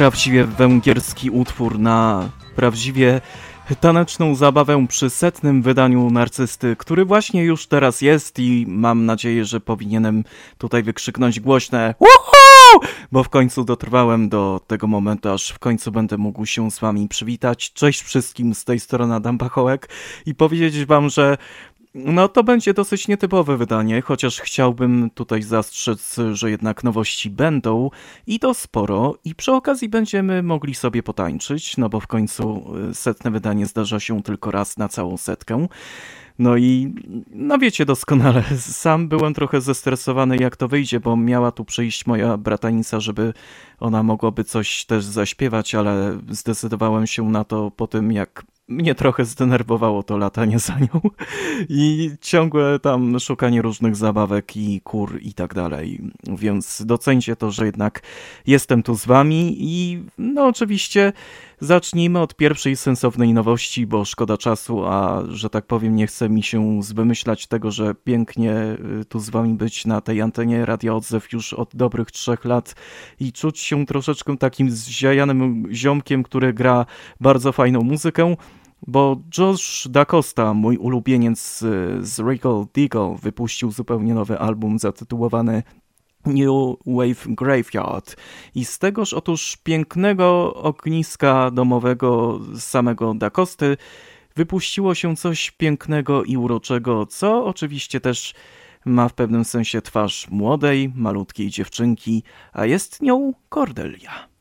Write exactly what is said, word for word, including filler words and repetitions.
prawdziwie węgierski utwór na prawdziwie taneczną zabawę przy setnym wydaniu Narcysty, który właśnie już teraz jest i mam nadzieję, że powinienem tutaj wykrzyknąć głośne Woohoo! Bo w końcu dotrwałem do tego momentu, aż w końcu będę mógł się z wami przywitać. Cześć wszystkim, z tej strony Adam Pachołek i powiedzieć wam, że no to będzie dosyć nietypowe wydanie, chociaż chciałbym tutaj zastrzec, że jednak nowości będą i to sporo i przy okazji będziemy mogli sobie potańczyć, no bo w końcu setne wydanie zdarza się tylko raz na całą setkę. No i no wiecie doskonale, sam byłem trochę zestresowany jak to wyjdzie, bo miała tu przyjść moja bratanica, żeby ona mogłaby coś też zaśpiewać, ale zdecydowałem się na to po tym jak mnie trochę zdenerwowało to latanie za nią i ciągłe tam szukanie różnych zabawek i kur i tak dalej, więc doceńcie to, że jednak jestem tu z wami i no oczywiście zacznijmy od pierwszej sensownej nowości, bo szkoda czasu, a że tak powiem nie chce mi się zwymyślać tego, że pięknie tu z wami być na tej antenie Radia Odzew już od dobrych trzech lat i czuć się troszeczkę takim zziajanym ziomkiem, który gra bardzo fajną muzykę, bo Josh DaCosta, mój ulubieniec z Regal Deagle, wypuścił zupełnie nowy album zatytułowany New Wave Graveyard i z tegoż otóż pięknego ogniska domowego samego DaCosty wypuściło się coś pięknego i uroczego, co oczywiście też ma w pewnym sensie twarz młodej, malutkiej dziewczynki, a jest nią Cordelia.